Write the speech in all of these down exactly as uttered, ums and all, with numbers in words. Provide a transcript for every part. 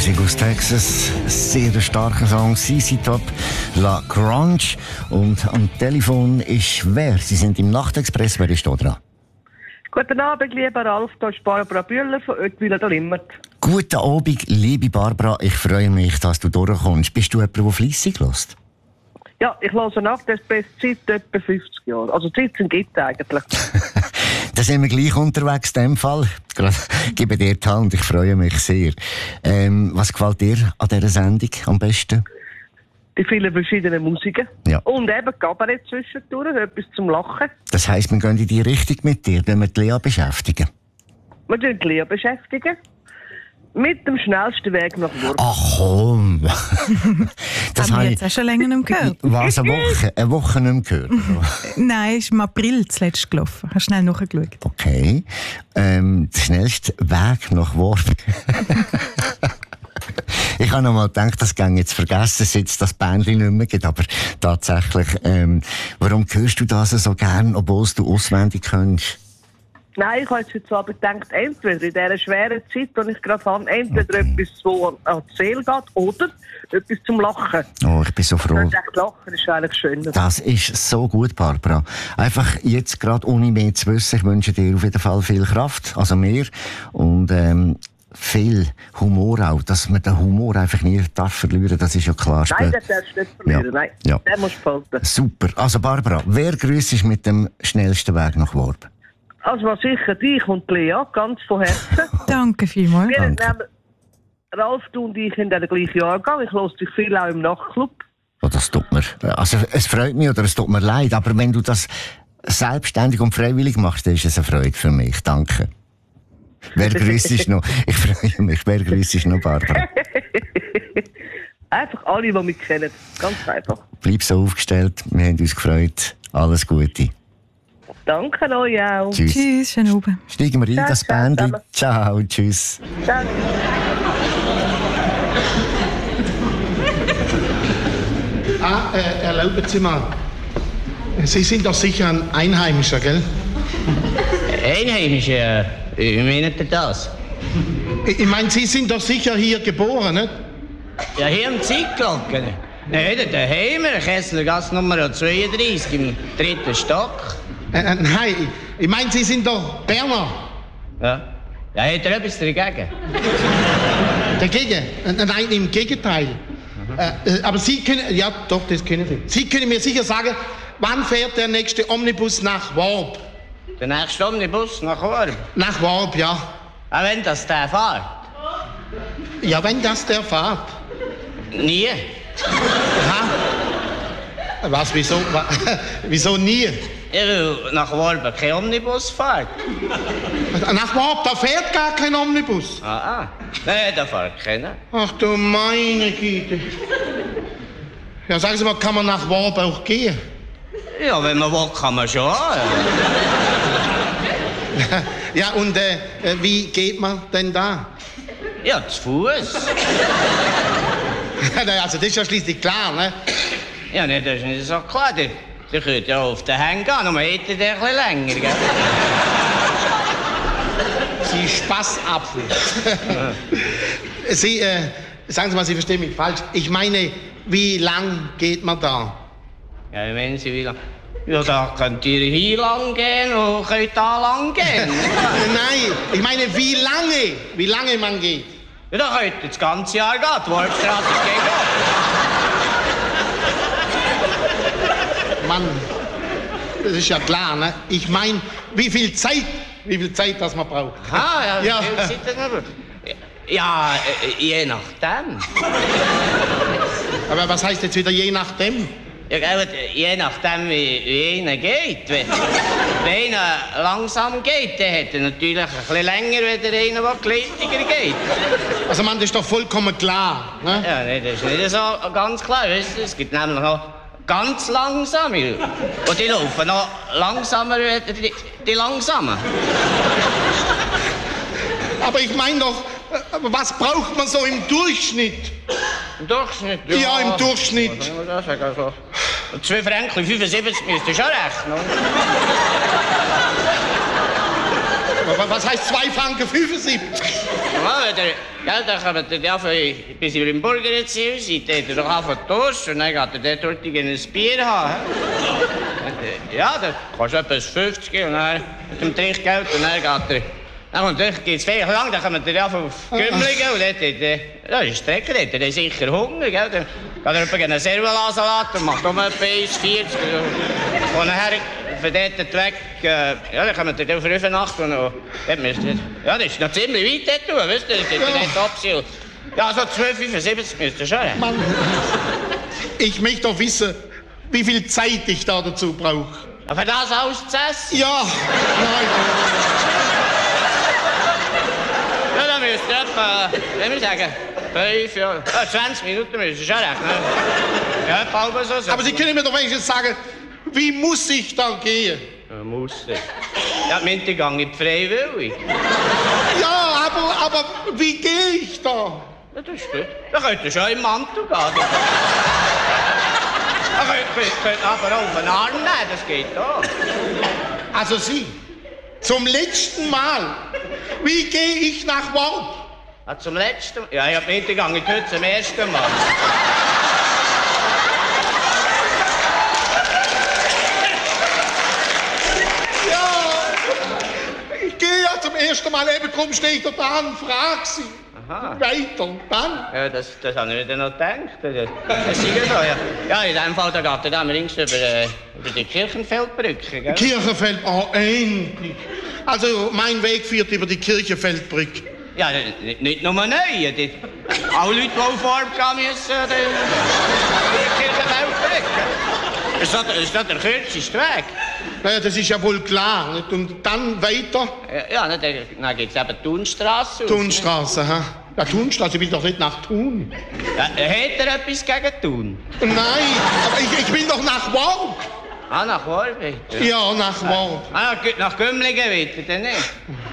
Musik aus Texas, sehr starker Song, C C Top, La Grange. Und am Telefon ist wer? Sie sind im Nachtexpress, wer ist da dran? Guten Abend, lieber Ralf, hier ist Barbara Bühler von Oetwil der Limmert. Guten Abend, liebe Barbara, ich freue mich, dass du durchkommst. Bist du jemand, der fleissig hört? Ja, ich höre Nachtexpress seit etwa fünfzig Jahren. Also siebzehn gibt es eigentlich. Da sind wir gleich unterwegs in dem Fall. Ich gebe dir die Hand, ich freue mich sehr. Ähm, was gefällt dir an dieser Sendung am besten? Die vielen verschiedenen Musiken. Ja. Und eben Kabarett zwischendurch, etwas zum Lachen. Das heisst, wir gehen in die Richtung mit dir, wenn wir die Lea beschäftigen. Wir beschäftigen die Lea beschäftigen. Mit dem schnellsten Weg nach Wurm. Ach komm! Das haben wir jetzt auch schon länger nicht mehr gehört. Was, eine Woche? Eine Woche nicht mehr gehört? Nein, ist im April zuletzt gelaufen. Hast du schnell nachgeschaut? Okay. Ähm, der schnellste Weg nach Wurm. Ich habe noch mal gedacht, das ging jetzt vergessen, seit es das Bändchen nicht mehr gibt. Aber tatsächlich, ähm, warum hörst du das so gern, obwohl du auswendig kannst? Nein, ich habe jetzt heute Abend gedacht, entweder in dieser schweren Zeit, die ich gerade habe, entweder okay. etwas, das an die Seele geht, oder etwas zum Lachen. Oh, ich bin so froh. Ich dachte, Lachen ist eigentlich schöner. Das ist so gut, Barbara. Einfach jetzt gerade ohne mehr zu wissen, ich wünsche dir auf jeden Fall viel Kraft, also mehr, und ähm, viel Humor auch, dass man den Humor einfach nie darf verlieren, das ist ja klar. Nein, das darfst du nicht verlieren, ja. nein. Ja. Den musst du behalten. Super. Also Barbara, wer grüßt mit dem schnellsten Weg nach Worb? Also mal sicher dich und Lea, ganz von Herzen. Danke vielmals. Wir Danke. nehmen Ralf, du und ich in den gleichen Jahrgang. Ich höre dich viel auch im Nachtclub. Oh, das tut mir, also es freut mich oder es tut mir leid, aber wenn du das selbstständig und freiwillig machst, dann ist es eine Freude für mich. Danke. Wer grüßt noch? Ich freue mich. Wer grüßt noch, Barbara? Einfach alle, die mich kennen. Ganz einfach. Bleib so aufgestellt. Wir haben uns gefreut. Alles Gute. Danke euch auch. Tschüss. Tschüss, schönen Abend. Steigen wir rein, Ciao, das ciao, Bändchen. zusammen. Ciao, tschüss. Ciao. Ah, äh, erlauben Sie mal. Sie sind doch sicher ein Einheimischer, gell? Einheimische, wie meint ihr das? Ich ich meine, Sie sind doch sicher hier geboren, nicht? Ja, hier am Zeitglocken. Nein, daheim, Kesslergasse Nummer zweiunddreißig, im dritten Stock. Äh, äh, nein, ich meine, Sie sind doch Berner. Ja. Ja, hat er etwas dagegen? Dagegen? Äh, nein, im Gegenteil. Äh, äh, aber Sie können, ja doch, das können Sie. Sie können mir sicher sagen, wann fährt der nächste Omnibus nach Worb? Der nächste Omnibus nach Worb? Nach Worb, ja. Ah, wenn das der fährt? Ja, wenn das der fährt. Nie. Aha. Was, wieso, wa, wieso nie? Ja, weil nach Worb kein Omnibus fährt. Nach Worb, da fährt gar kein Omnibus. Ah, ah. Nein, da fährt keiner. Ach du meine Güte. Ja, sagen Sie mal, kann man nach Worb auch gehen? Ja, wenn man will, kann man schon. Ja, ja und äh, wie geht man denn da? ja zu Fuß. Also das ist ja schließlich klar, ne? Ja, nee, das ist nicht so klar. Der, der könnte ja auf den Hängen gehen, aber hätte der etwas länger, gell? Sie Spaßapfel. Sie, äh, sagen Sie mal, Sie verstehen mich falsch. Ich meine, wie lang geht man da? Ja, wie meinen Sie, wie lang? Ja, da könnt ihr hier lang gehen und könnt da lang gehen. Nein, ich meine, wie lange, wie lange man geht. Ja, da könnt ihr das ganze Jahr gehen. Die Worpstraße ist gegen Mann, das ist ja klar, ne? Ich meine, wie viel Zeit, wie viel Zeit das man braucht. Ah, ja, wie Ja. viel Zeit das noch? Ja, äh, je nachdem. Aber was heißt jetzt wieder je nachdem? Ja, gell, je nachdem, wie, wie einer geht. Wenn, wenn einer langsam geht, dann hat er natürlich ein bisschen länger, als einer, der geleitiger geht. Also man, das ist doch vollkommen klar, ne? Ja, nee, das ist nicht so ganz klar. Weißt du? Es gibt nämlich noch ganz langsame. Und die laufen noch langsamer als die, die langsamen. Aber ich meine doch, äh, was braucht man so im Durchschnitt? Im Durchschnitt? Ja, im Durchschnitt. Was soll man da sagen? Also, zwei Franken fünfundsiebzig müsst ihr schon rechnen. Aber was heißt zwei Franken fünfundsiebzig? Ja, wenn ihr, gell, dann kommt ihr ja von, bis ihr im Burgerziel seid, dann habt ihr doch einfach Durst und dann geht ihr dort in ein Bier haben. Und, ja, dann kostet etwas fünfzig und dann mit dem Trinkgeld und dann geht ihr... Dann geht es viel lang, dann kommt ihr ja auf Gümligen und dort, dort, ja, ist Strecke, dort hat er sicher Hunger, gell? Dann geht er etwa einen Servola-Salat und macht um etwa eins vierzig und nachher von dort weg, äh, ja, dann kommt ihr auf Rüfenacht und noch, dort müsst ihr, ja, das ist noch ziemlich weit dort, wisst ihr, dort ist nicht Absicht. Ja, so zwölf fünfundsiebzig müsst ihr schon haben. Mann, ich möchte doch wissen, wie viel Zeit ich da dazu brauche. Ja, für das alles zu essen? Ja, nein. Ja, dann müsst ihr etwa, wie wir sagen, fünf, ja, äh, zwanzig Minuten müsst ihr schon rechnen. Ja, etwa halb so. so. Aber Sie können mir doch wenigstens sagen, wie muss ich da gehen? Ja, muss ich. Ja, die Minte gehe ich freiwillig. Ja, aber, aber wie gehe ich da? Ja, das ist gut. Dann könnt ihr schon im Mantel gehen. Dann könnt, könnt, könnt aber auch auf den Arm nehmen, das geht auch. Also Sie, zum letzten Mal, wie gehe ich nach Worb? Ja, zum letzten Mal? Ja, ich hab nicht gegangen, ich heute zum ersten Mal. Ja, ich gehe ja zum ersten Mal, eben drum stehe ich da dran und frage Sie. Aha. Weiter, dann? Ja, das, das habe ich mir noch gedacht. Das, das ist ja so, ja. Ja, in dem Fall, da geht er dann links über, äh, über die Kirchenfeldbrücke, gell? Kirchenfeld, oh, endlich. Also, mein Weg führt über die Kirchenfeldbrücke. Ja, nicht, nicht nur neue. Die, alle Leute, die auf Farbe gehen müssen, äh, die Kirchenfeldbrücke. Ist das, ist das der kürzeste Weg? Naja, das ist ja wohl klar. Nicht? Und dann weiter? Ja, ja dann, dann gibt es eben die Thunstrasse. Thunstrasse, ha? Ja, Thunstrasse, ich will doch nicht nach Thun. Ja, hat er etwas gegen Thun? Nein, aber ich, ich will doch nach Worb. Ah, nach Worb? Ja, ja nach Worb. Ah, nach Gümligen weiter, dann nicht?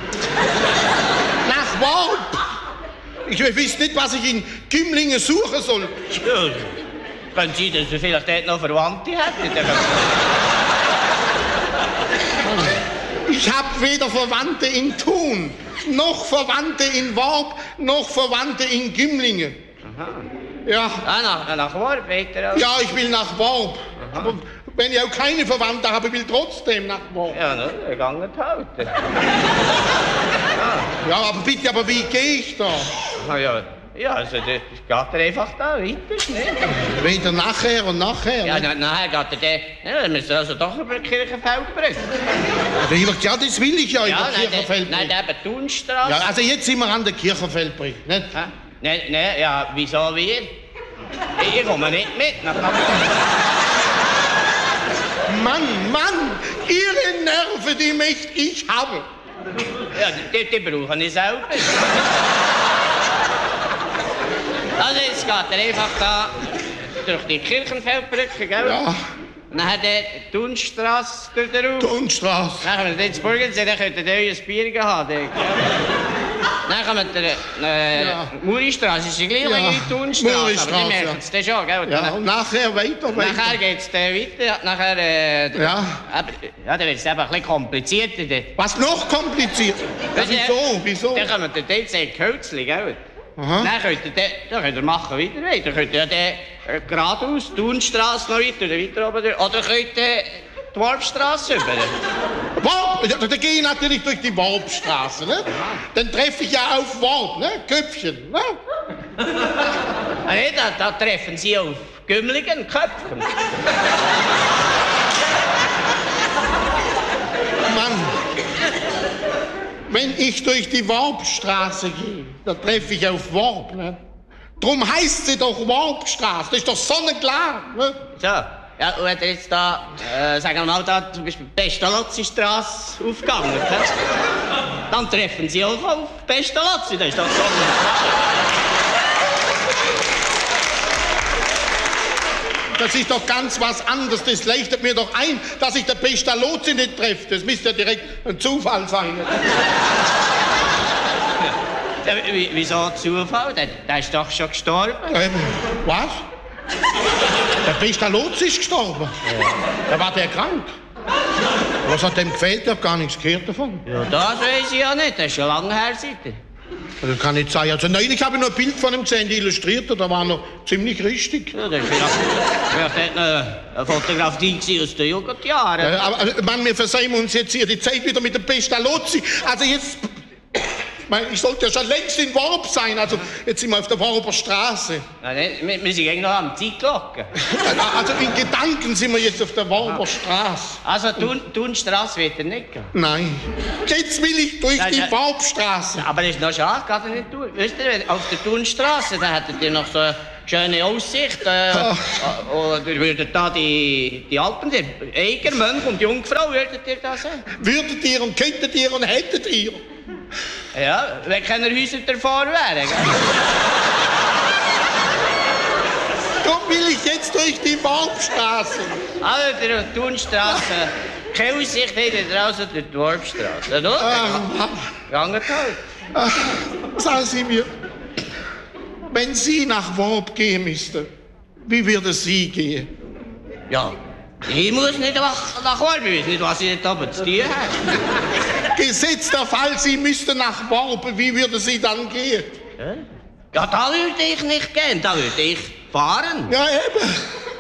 Nach Worb? Ich weiß nicht, was ich in Gümlingen suchen soll. Ja, kann sein, dass du vielleicht dort noch Verwandte hättest. Ich habe weder Verwandte in Thun, noch Verwandte in Worb, noch Verwandte in Gümlingen. Aha. Ja. Ah, nach, nach Worb weiter? Ja, ich will nach Worb. Aha. Aber wenn ich auch keine Verwandte habe, will ich trotzdem nach Worb. Ja, ne, wir gehen halt. Ja, aber bitte, aber wie gehe ich da? Ah, ja, ja, also das geht er einfach da weiter, nicht? Weder nachher und nachher. Ja, ne? na, nachher geht er dann, ja, dann müssen wir also doch über die Kirchenfeldbrücke. Ja, das will ich ja, Ja, über nein, die Kirchenfeldbrücke. nein, eben die Thunstrasse. Ja, also jetzt sind wir an der Kirchenfeldbrücke, nicht? Hä? Nein, nein, ja, wieso wir? Ich, ich komme nicht mit. Nach Mann, Mann, Ihre Nerven, die möchte ich haben. Ja, die, die brauche ich selber. Also jetzt geht er einfach da durch die Kirchenfeldbrücke, gell? Ja, Und dann hat er die Thunstrasse durch den Raum. Thunstrasse. Dann kommt er ins Burgensee, dann könnt ihr euch ein Bier haben. Dort, gell? Dann kommt der äh, Ja. Muristrasse, ist die gleiche Ja, wie die Thunstrasse, aber Muristrasse, die merken es dann schon, gell? Ja, Dann- und nachher weiter, weiter. Nachher geht es dann weiter, nachher... Äh, Ja. Aber, ja, dann wird es eben ein bisschen komplizierter. Dann. Was noch kompliziert? Ja, wieso, wieso? Dann kommen wir dort sehen, Kölzli, gell? Aha. Dann könnt ihr, dann, dann könnt ihr machen weiter weiter. Dann könnt ihr ja dann, äh, geradeaus, Thunstrasse noch weiter, oder weiter oben durch. Oder könnt ihr die Worpstrasse über. Worb, ja, dann gehe ich natürlich durch die Worbstraße, ne? Dann treffe ich ja auf Worb, ne? Köpfchen, ne? Ah, nee, da, da treffen sie auf Gümligen Köpfen. Mann, wenn ich durch die Worbstraße gehe, dann treffe ich auf Worb, ne? Drum heißt sie doch Worbstraße, das ist doch sonnenklar, ne? So, ja, und wenn ihr jetzt da, äh, sagen wir mal, da zum Beispiel Pestalozzi-Strasse aufgegangen, ne? Dann treffen sie auch auf Pestalozzi, das ist doch so. Das ist doch ganz was anderes. Das leuchtet mir doch ein, dass ich der Pestalozzi nicht treffe. Das müsste ja direkt ein Zufall sein. Ja, w- wieso Zufall? Der, der ist doch schon gestorben. Ähm, was? Der Pestalozzi ist gestorben? Da war der krank. Was hat dem gefehlt? Ich habe gar nichts gehört davon. Ja, das weiß ich ja nicht, das ist schon lange her seitdem. Das kann nicht sein. Also neulich habe ich noch ein Bild von ihm gesehen, die Illustrierte, da war noch ziemlich richtig. Ja, das war vielleicht eine Fotografie aus den Jugendjahren. Ja, aber also, Mann, wir versehen uns jetzt hier die Zeit wieder mit dem Pestalozzi. Also jetzt... Ich meine, ich sollte ja schon längst in Worb sein. Also, jetzt sind wir auf der Worber Straße. Nein, wir, wir sind eigentlich noch am Zeitglocken. Also, in Gedanken sind wir jetzt auf der Worber Straße. Also, Thun, Thunstraße wird er nicht gehen? Nein. Jetzt will ich durch Nein, die nein. Worbstraße. Aber das ist noch schade, geht er nicht durch. Wisst ihr, auf der Thunstraße, da hättet ihr noch so eine schöne Aussicht. Äh, und ihr würdet da die, die Alpen sehen. Eiger, Mönch und Jungfrau würdet ihr da sehen. Würdet ihr und könntet ihr und hättet ihr? Ja, wenn keine Häuser davor wären. Gell? Darum will ich jetzt durch die Worbstraße. Also, der Thunstraße, keine Aussicht habt ihr draußen durch die Worpstraße. Ja, Ah, ganget halt. ah, sagen Sie mir, wenn Sie nach Worb gehen müssten, wie würde Sie gehen? Ja, ich muss nicht nach, nach Worp, ich weiß nicht, was ich da oben zu tun habe. Gesetzt der Fall, Sie müssten nach Worb, wie würde Sie dann gehen? Ja, da würde ich nicht gehen, da würde ich fahren. Ja, eben.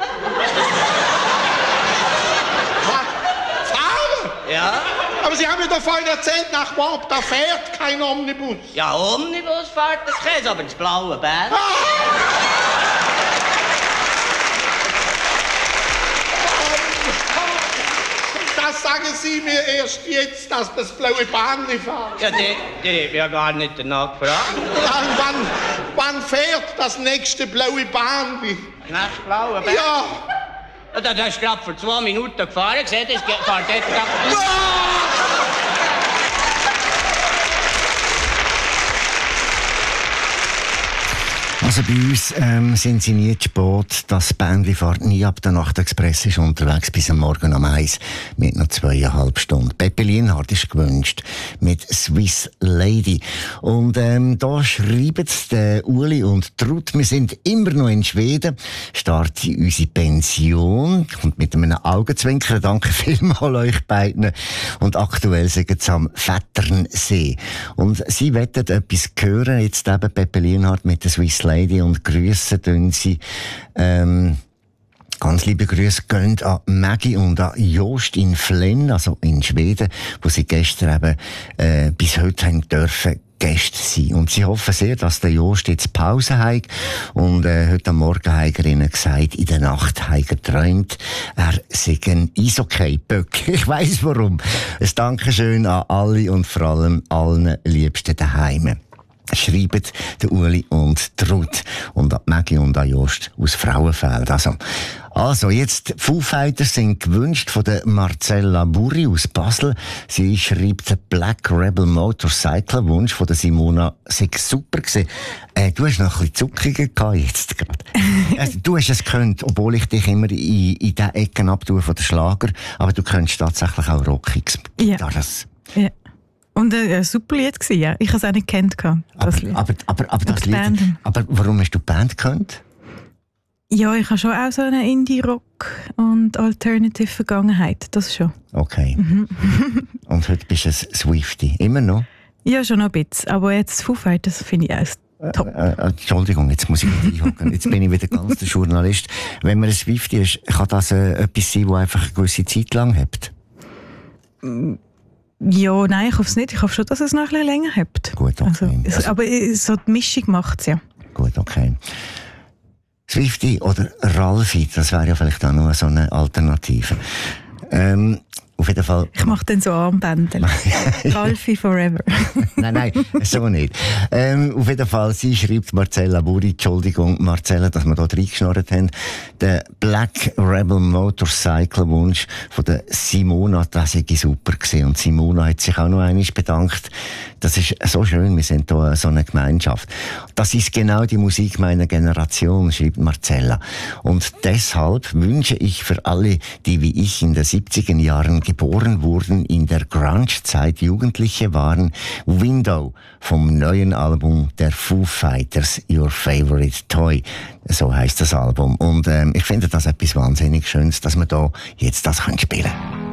Fahren? Ja, Aber Sie haben mir doch vorhin erzählt, nach Worb, da fährt kein Omnibus. ja, Omnibus fährt das Käse, aber das blaue Bär. Das sagen Sie mir erst jetzt, dass das blaue Bahnli fährt. Ja, die, die hab ich ja gar nicht danach gefragt. Dann, wann, wann fährt das nächste blaue Bahnli? Das blaue Bär? Ja. Ja, da hast du gerade vor zwei Minuten gefahren, gesehen, das geht- fährt dort gerade... Also bei uns ähm, sind sie nie zu spät. Das Bändli fährt nie ab. Der Nachtexpress ist unterwegs bis am Morgen um eins mit noch zweieinhalb Stunden. Peppe Lienhardt ist gewünscht mit Swiss Lady. Und ähm, da schreiben der Uli und Trud, wir sind immer noch in Schweden, startet unsere Pension. Und mit einem Augenzwinkern, danke vielmals euch beiden. Und aktuell sind sie am Vetternsee. Und sie wettet etwas hören, jetzt eben Peppe Lienhardt mit der Swiss Lady. Und grüssen tun sie. Ähm, ganz liebe Grüße gehen an Maggie und an Jost in Flenn, also in Schweden, wo sie gestern eben äh, bis heute haben dürfen Gäste sein. Und sie hoffen sehr, dass der Jost jetzt Pause hat. Und äh, heute am Morgen hat er ihnen gesagt, in der Nacht hat er träumt, er sei ein Eishockey-Böck. Ich weiss warum. Ein Dankeschön an alle und vor allem allen Liebsten daheim. Schreiben der Uli und Trud und an Maggie und an Jost aus Frauenfeld. Also, also jetzt Foo Fighters sind gewünscht von der Marcella Burri aus Basel. Sie schreibt den Black Rebel Motorcycle Wunsch von der Simona. Sei super gewesen. Äh, du hast noch ein bisschen Zuckungen gehabt jetzt gerade. Also, du hast es gekonnt, obwohl ich dich immer in, in den Ecken abtue von den Schlager. Aber du könntest tatsächlich auch Rockiges. Ja. Das. Ja. Und äh, ein super Lied gewesen, ja. Ich habe es auch nicht gekannt. Aber, Das Lied. aber, aber, aber, das die Lied, Band. aber warum hast du die Band gekannt? Ja, ich habe schon auch so eine Indie-Rock- und Alternative-Vergangenheit. Das schon. Okay. Und heute bist du ein Swiftie. Immer noch? Ja, schon noch ein bisschen. Aber jetzt Foo Fighters finde ich auch top. Äh, äh, Entschuldigung, jetzt muss ich wieder einhaken. Jetzt bin ich wieder ganz der Journalist. Wenn man ein Swiftie ist, kann das äh, etwas sein, das einfach eine gewisse Zeit lang hat? Ja, nein, ich hoffe es nicht. Ich hoffe schon, dass es noch ein bisschen länger hat. Gut, okay. Also, es, Also- aber äh, so die Mischung macht es ja. Gut, okay. Swiftie oder Ralfi, das wäre ja vielleicht auch noch so eine Alternative. Ähm, auf jeden Fall. Ich mache dann so Armbänder. Ralfi forever. Nein, nein, so nicht. Ähm, auf jeden Fall, sie schreibt Marcella Buri, Entschuldigung, Marcella, dass wir da reingeschnorrt haben. Der Black Rebel Motorcycle Wunsch von der Simona, das sei super gewesen. Und Simona hat sich auch noch einmal bedankt. Das ist so schön, wir sind hier so eine Gemeinschaft. Das ist genau die Musik meiner Generation, schreibt Marcella. Und deshalb wünsche ich für alle, die wie ich in den siebziger Jahren geboren wurden, in der Grunge-Zeit Jugendliche waren, Window vom neuen Album der Foo Fighters, Your Favorite Toy. So heisst das Album. Und ähm, ich finde das etwas wahnsinnig Schönes, dass wir da jetzt das spielen können.